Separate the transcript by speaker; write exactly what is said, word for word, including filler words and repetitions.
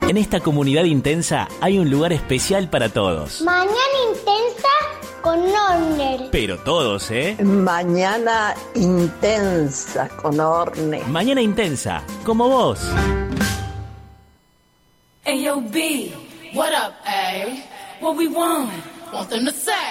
Speaker 1: En esta comunidad intensa hay un lugar especial para todos.
Speaker 2: Mañana intensa con Orne.
Speaker 1: Pero todos, ¿eh?
Speaker 3: Mañana intensa con Orne.
Speaker 1: Mañana intensa, como vos.
Speaker 4: Hey, yo, B, what up, A? What we want? Want them to say.